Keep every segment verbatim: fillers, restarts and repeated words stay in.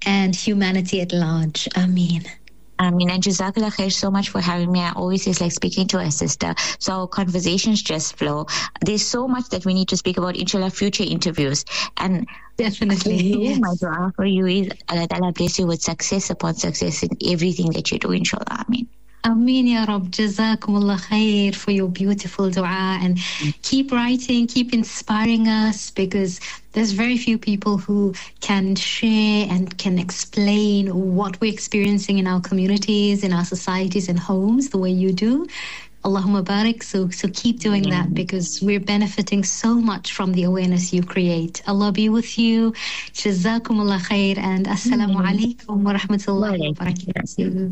and humanity at large. Ameen. I mean, and Jazakallah khair so much for having me. I always is like speaking to a sister. So our conversations just flow. There's so much that we need to speak about, inshallah, future interviews. And definitely, yes. My dua for you is Allah Ta'ala bless you with success upon success in everything that you do, inshallah. I mean. Ameen ya Rab. Jazakumullah khair for your beautiful dua, and keep writing, keep inspiring us, because there's very few people who can share and can explain what we're experiencing in our communities, in our societies and homes the way you do. Allahumma barik. So, so keep doing yeah. that, because we're benefiting so much from the awareness you create. Allah be with you. Jazakumullah khair, and assalamu alaikum wa rahmatullahi wa barakatuh.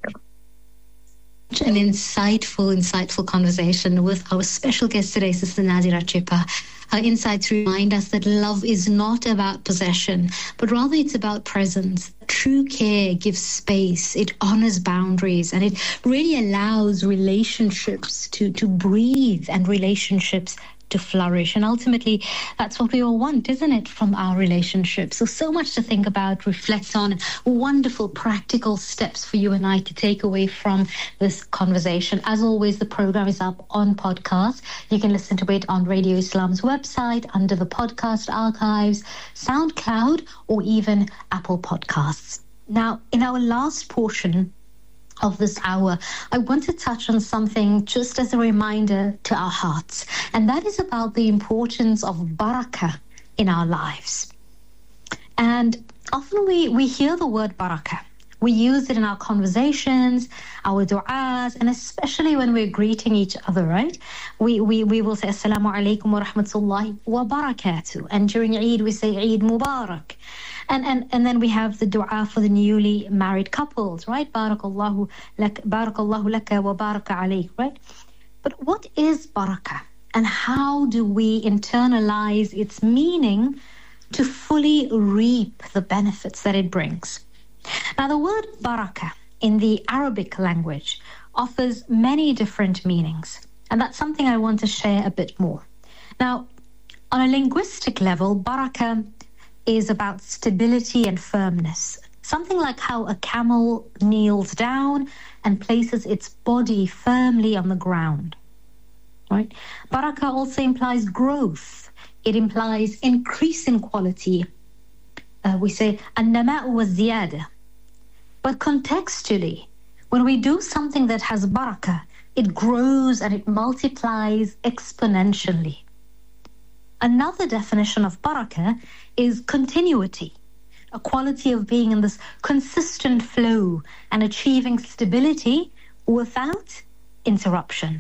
An insightful, insightful conversation with our special guest today, Sister Nazira Chippa. Her insights remind us that love is not about possession, but rather it's about presence. True care gives space, it honors boundaries, and it really allows relationships to, to breathe and relationships to flourish. And ultimately, that's what we all want, isn't it, from our relationships? So, so much to think about, reflect on, wonderful practical steps for you and I to take away from this conversation. As always, the program is up on podcast. You can listen to it on Radio Islam's website, under the podcast archives, SoundCloud, or even Apple Podcasts. Now, in our last portion of this hour, I want to touch on something just as a reminder to our hearts, and that is about the importance of barakah in our lives. And often we, we hear the word barakah. We use it in our conversations, our du'as, and especially when we're greeting each other, right? We we, we will say, Assalamu alaikum wa rahmatullahi wa barakatuh. And during Eid, we say, Eid Mubarak. And, and and then we have the dua for the newly married couples, right? Barakallahu lak, barakallahu laka wa baraka alayk, right? But what is barakah, and how do we internalize its meaning to fully reap the benefits that it brings? Now, the word barakah in the Arabic language offers many different meanings, and that's something I want to share a bit more. Now, on a linguistic level, barakah is about stability and firmness. Something like how a camel kneels down and places its body firmly on the ground, right? Barakah also implies growth. It implies increase in quality. Uh, we say, an-nama'u wa ziyada. But contextually, when we do something that has barakah, it grows and it multiplies exponentially. Another definition of barakah is continuity, a quality of being in this consistent flow and achieving stability without interruption.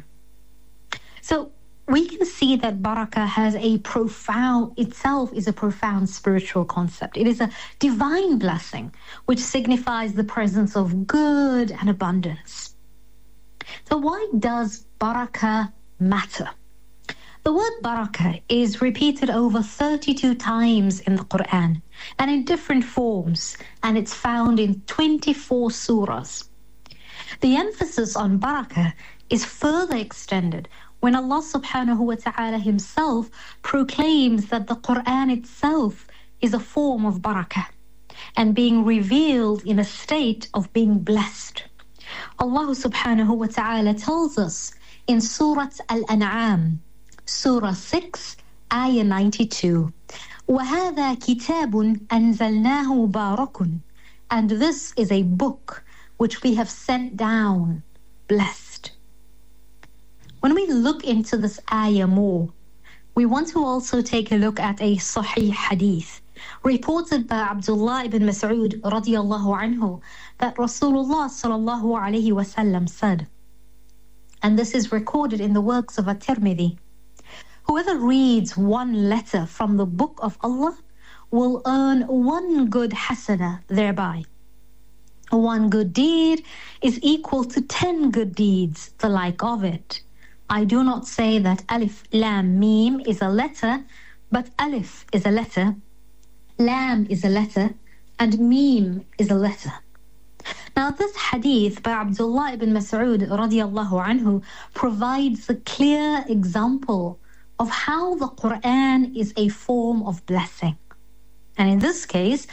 So we can see that barakah has a profound, itself is a profound spiritual concept. It is a divine blessing which signifies the presence of good and abundance. So why does barakah matter? The word barakah is repeated over thirty-two times in the Quran and in different forms, and it's found in twenty-four surahs. The emphasis on barakah is further extended when Allah subhanahu wa ta'ala himself proclaims that the Quran itself is a form of barakah and being revealed in a state of being blessed. Allah subhanahu wa ta'ala tells us in Surah Al-An'am, Surah six, Ayah ninety-two, وَهَذَا كِتَابٌ أَنزَلْنَاهُ مُبَارَكٌ. And this is a book which we have sent down, blessed. When we look into this ayah more, we want to also take a look at a Sahih hadith reported by Abdullah ibn Mas'ud radiyallahu anhu that Rasulullah sallallahu alayhi wasallam said, and this is recorded in the works of At-Tirmidhi, whoever reads one letter from the book of Allah will earn one good hasana thereby. One good deed is equal to ten good deeds, the like of it. I do not say that Alif, Lam, Mim is a letter, but Alif is a letter, Lam is a letter, and Mim is a letter. Now, this hadith by Abdullah ibn Mas'ud radiyallahu anhu provides a clear example of how the Quran is a form of blessing. And in this case,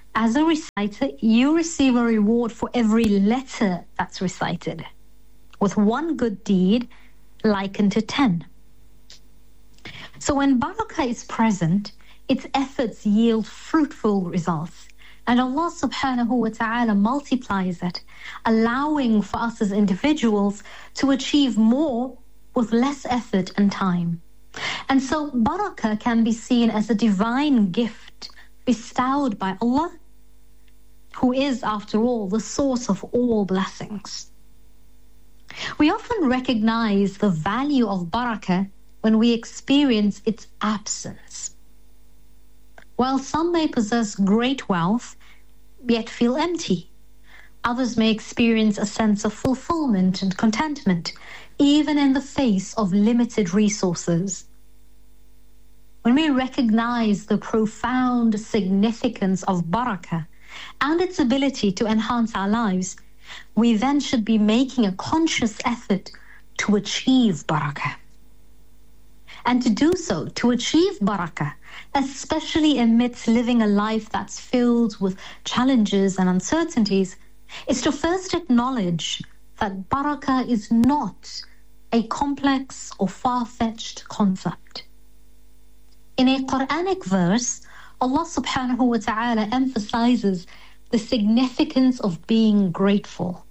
As a reciter, you receive a reward for every letter that's recited, with one good deed likened to ten. So when barakah is present, its efforts yield fruitful results. And Allah subhanahu wa ta'ala multiplies it, allowing for us as individuals to achieve more with less effort and time. And so barakah can be seen as a divine gift bestowed by Allah, who is, after all, the source of all blessings. We often recognize the value of barakah when we experience its absence. While some may possess great wealth, yet feel empty, others may experience a sense of fulfillment and contentment, even in the face of limited resources. When we recognize the profound significance of barakah and its ability to enhance our lives, we then should be making a conscious effort to achieve barakah. And to do so, to achieve barakah, especially amidst living a life that's filled with challenges and uncertainties, is to first acknowledge that barakah is not a complex or far-fetched concept. In a Quranic verse, Allah subhanahu wa ta'ala emphasizes the significance of being grateful.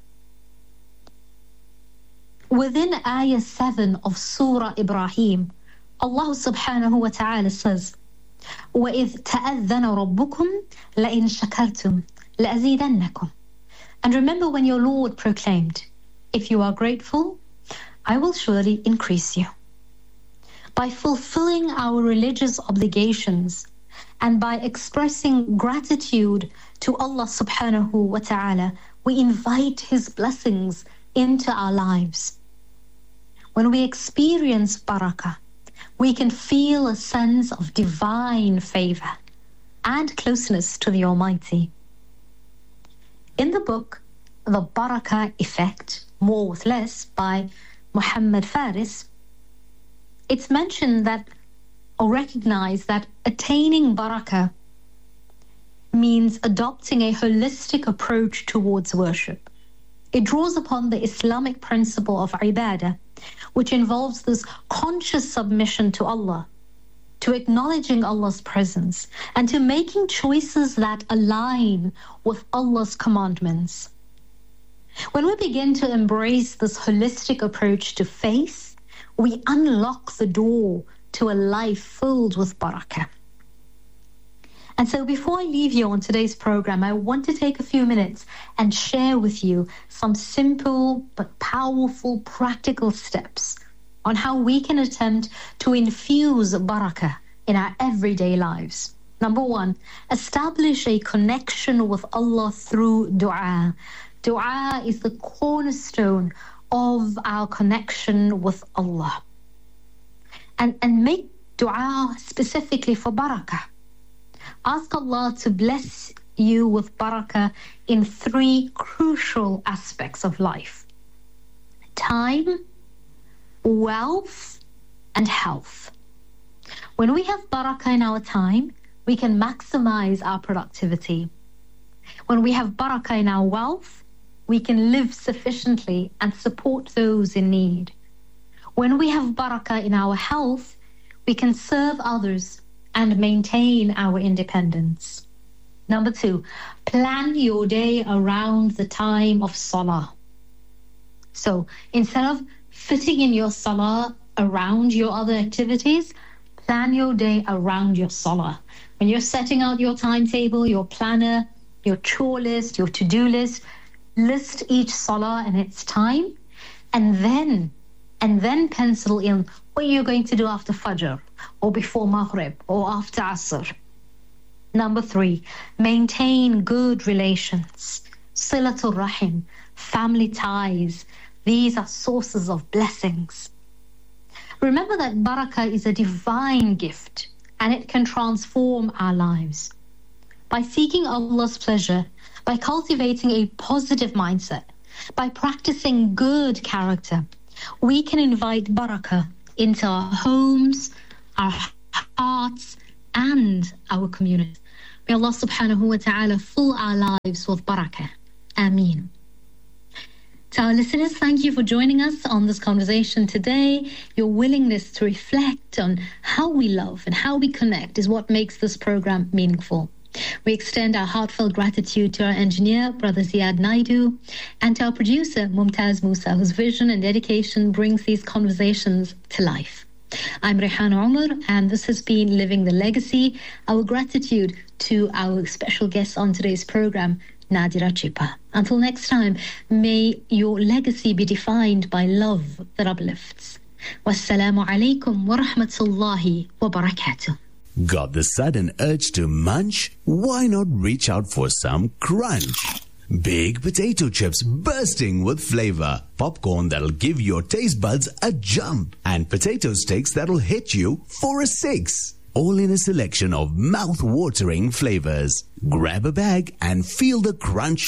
Within Ayah seven of Surah Ibrahim, Allah subhanahu wa ta'ala says, وَإِذْ تَأَذَّنَ رَبُّكُمْ لَإِن شَكَرْتُمْ لَأَزِيدَنَّكُمْ. And remember when your Lord proclaimed, if you are grateful, I will surely increase you. By fulfilling our religious obligations and by expressing gratitude to Allah subhanahu wa ta'ala, we invite His blessings into our lives. When we experience barakah, we can feel a sense of divine favor and closeness to the Almighty. In the book, The Barakah Effect, More with Less, by Muhammad Faris, it's mentioned that, or recognized that, attaining barakah means adopting a holistic approach towards worship. It draws upon the Islamic principle of ibadah, which involves this conscious submission to Allah, to acknowledging Allah's presence, and to making choices that align with Allah's commandments. When we begin to embrace this holistic approach to faith, we unlock the door to a life filled with barakah. And so before I leave you on today's program, I want to take a few minutes and share with you some simple but powerful practical steps on how we can attempt to infuse barakah in our everyday lives. Number one, establish a connection with Allah through dua. Dua is the cornerstone of our connection with Allah. And, and make dua specifically for barakah. Ask Allah to bless you with barakah in three crucial aspects of life: time, wealth, and health. When we have barakah in our time, we can maximize our productivity. When we have barakah in our wealth, we can live sufficiently and support those in need. When we have barakah in our health, we can serve others and maintain our independence. Number two, plan your day around the time of salah. So instead of fitting in your salah around your other activities, plan your day around your salah. When you're setting out your timetable, your planner, your chore list, your to-do list, list each salah and its time, and then and then pencil in what you're going to do after Fajr, or before Maghrib, or after Asr. Number three, maintain good relations. Silatul Rahim, family ties. These are sources of blessings. Remember that barakah is a divine gift, and it can transform our lives. By seeking Allah's pleasure, by cultivating a positive mindset, by practicing good character, we can invite barakah into our homes, our hearts, and our communities. May Allah subhanahu wa ta'ala fill our lives with barakah. Ameen. To our listeners, thank you for joining us on this conversation today. Your willingness to reflect on how we love and how we connect is what makes this program meaningful. We extend our heartfelt gratitude to our engineer, Brother Ziad Naidu, and to our producer, Mumtaz Musa, whose vision and dedication brings these conversations to life. I'm Rehan Omar, and this has been Living the Legacy. Our gratitude to our special guest on today's program, Nadira Chipa. Until next time, may your legacy be defined by love that uplifts. Wassalamu alaikum wa rahmatullahi wa barakatuh. Got the sudden urge to munch? Why not reach out for some crunch? Big potato chips bursting with flavor, popcorn that'll give your taste buds a jump, and potato sticks that'll hit you for a six. All in a selection of mouth-watering flavors. Grab a bag and feel the crunch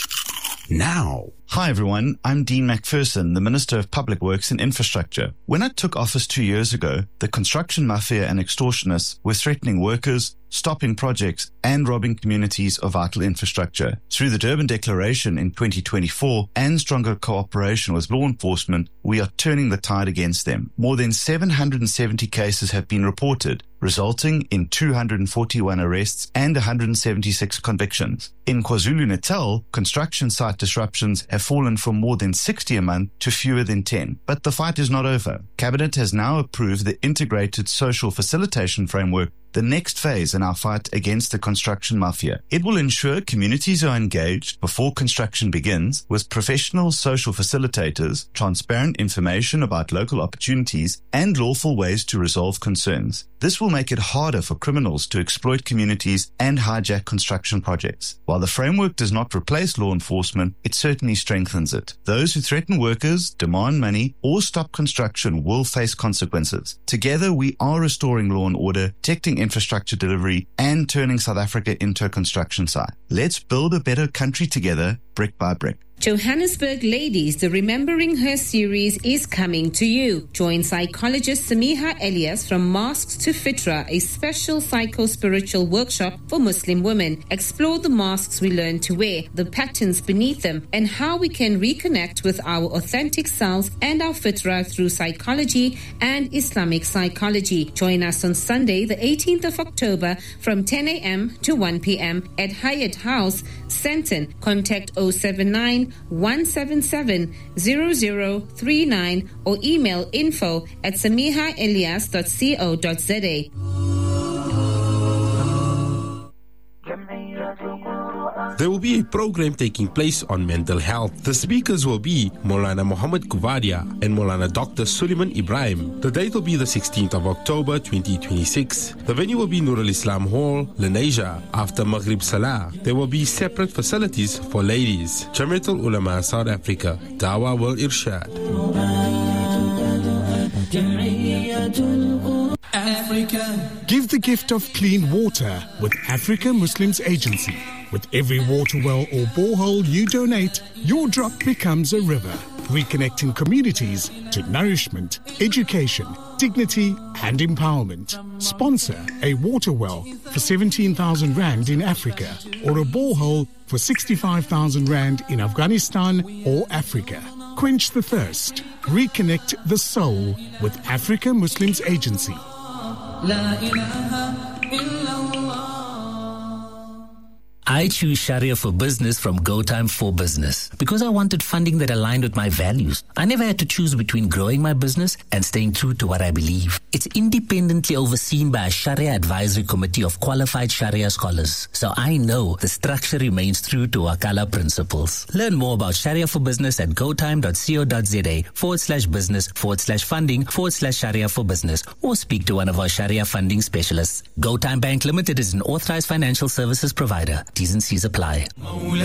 now. Hi everyone, I'm Dean McPherson, the Minister of Public Works and Infrastructure. When I took office two years ago, the construction mafia and extortionists were threatening workers, stopping projects, and robbing communities of vital infrastructure. Through the Durban Declaration in twenty twenty-four and stronger cooperation with law enforcement, we are turning the tide against them. More than seven hundred seventy cases have been reported, resulting in two hundred forty-one arrests and one hundred seventy-six convictions. In KwaZulu-Natal, construction site disruptions have fallen from more than sixty a month to fewer than ten. But the fight is not over. Cabinet has now approved the Integrated Social Facilitation Framework, the next phase in our fight against the construction mafia. It will ensure communities are engaged before construction begins with professional social facilitators, transparent information about local opportunities, and lawful ways to resolve concerns. This will make it harder for criminals to exploit communities and hijack construction projects. While the framework does not replace law enforcement, it certainly strengthens it. Those who threaten workers, demand money, or stop construction will face consequences. Together, we are restoring law and order, protecting infrastructure delivery, and turning South Africa into a construction site. Let's build a better country together, brick by brick. Johannesburg Ladies, the Remembering Her series is coming to you. Join psychologist Samiha Elias from Masks to Fitra, a special psycho-spiritual workshop for Muslim women. Explore the masks we learn to wear, the patterns beneath them, and how we can reconnect with our authentic selves and our Fitra through psychology and Islamic psychology. Join us on Sunday, the eighteenth of October from ten a.m. to one p.m. at Hyatt House, Senton. Contact oh seven nine, one seven seven, zero zero three nine or email info at samiha elias dot co dot za. There will be a program taking place on mental health. The speakers will be Maulana Muhammad Kuvadia and Maulana Doctor Suleiman Ibrahim. The date will be the sixteenth of October twenty twenty-six. The venue will be Nur al-Islam Hall, Lenasia. After Maghrib Salah, there will be separate facilities for ladies. Jamiatul Ulama South Africa, Dawah wal Irshad. Africa. Give the gift of clean water with Africa Muslims Agency. With every water well or borehole you donate, your drop becomes a river, reconnecting communities to nourishment, education, dignity and empowerment. Sponsor a water well for seventeen thousand rand in Africa or a borehole for sixty-five thousand rand in Afghanistan or Africa. Quench the thirst. Reconnect the soul with Africa Muslims Agency. La ilaha illallah. I choose Sharia for Business from GoTime for Business because I wanted funding that aligned with my values. I never had to choose between growing my business and staying true to what I believe. It's independently overseen by a Sharia advisory committee of qualified Sharia scholars. So I know the structure remains true to Wakala principles. Learn more about Sharia for Business at gotime.co.za forward slash business forward slash funding forward slash Sharia for Business or speak to one of our Sharia funding specialists. GoTime Bank Limited is an authorized financial services provider. T's and C's apply.